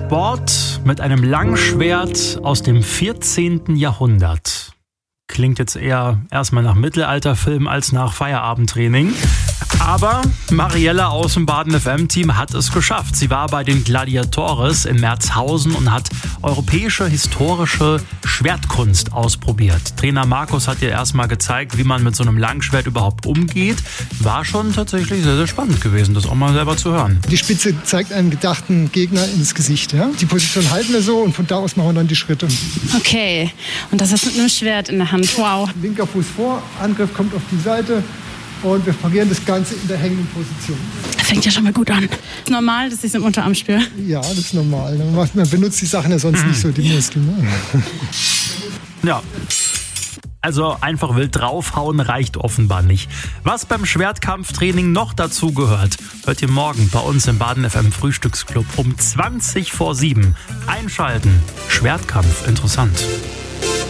Sport mit einem Langschwert aus dem 14. Jahrhundert. Klingt jetzt eher erstmal nach Mittelalterfilm als nach Feierabendtraining. Aber Mariella aus dem Baden FM-Team hat es geschafft. Sie war bei den Gladiatores in Merzhausen und hat europäische historische Schwertkunst ausprobiert. Trainer Markus hat ihr erstmal gezeigt, wie man mit so einem Langschwert überhaupt umgeht. War schon tatsächlich sehr, sehr spannend gewesen, das auch mal selber zu hören. Die Spitze zeigt einen gedachten Gegner ins Gesicht. Ja? Die Position halten wir so und von da aus machen wir dann die Schritte. Okay, und das ist mit einem Schwert in der Hand. Wow. Linker Fuß vor, Angriff kommt auf die Seite. Und wir parieren das Ganze in der hängenden Position. Fängt ja schon mal gut an. Ist normal, dass ich es im Unterarm spüre? Ja, das ist normal. Man benutzt die Sachen ja sonst nicht so, die Muskeln. Ne? Ja. Also einfach wild draufhauen reicht offenbar nicht. Was beim Schwertkampftraining noch dazu gehört, hört ihr morgen bei uns im Baden FM Frühstücksclub um 7:20. Einschalten. Schwertkampf, interessant.